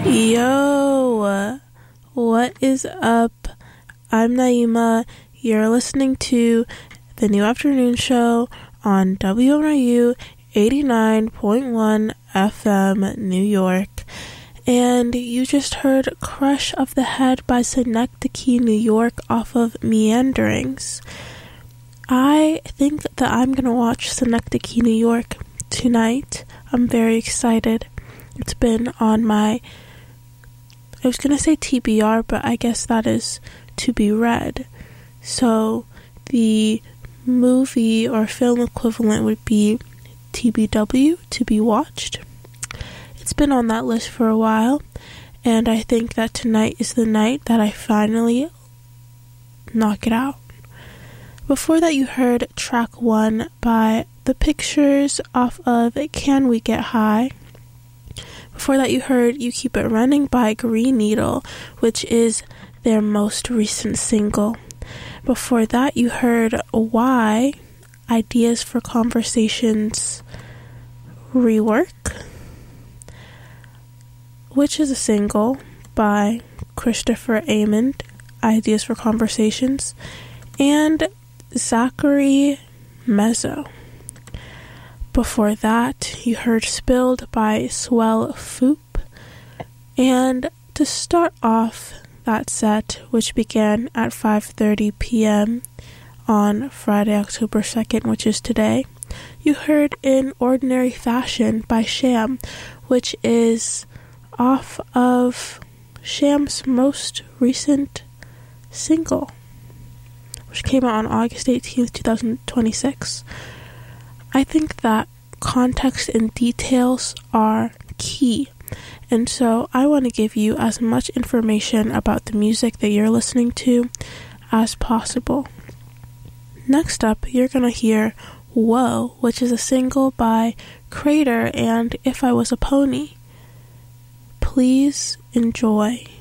Yo, what is up? I'm Naima. You're listening to the New Afternoon Show on WNRU 89.1 FM, New York. And you just heard Crush of the Head by Synecdoche, New York off of Meanderings. I think that I'm going to watch Synecdoche, New York tonight. I'm very excited. It's been on my, I was going to say TBR, but I guess that is to be read. So the movie or film equivalent would be TBW, to be watched. It's been on that list for a while, and I think that tonight is the night that I finally knock it out. Before that, you heard track 1 by The Pictures off of Can We Get High. Before that, you heard You Keep It Running by Green Needle, which is their most recent single. Before that, you heard Why, Ideas for Conversations Rework, which is a single by Christopher Amond, Ideas for Conversations, and Zachary Mezzo. Before that, you heard Spilled by Swell Foop. And to start off that set, which began at 5:30 p.m. on Friday, October 2nd, which is today, you heard In Ordinary Fashion by Sham, which is off of Sham's most recent single, which came out on August 18th, 2026. I think that context and details are key, and so I want to give you as much information about the music that you're listening to as possible. Next up, you're going to hear Whoa, which is a single by Crater and If I Was a Pony. Please enjoy.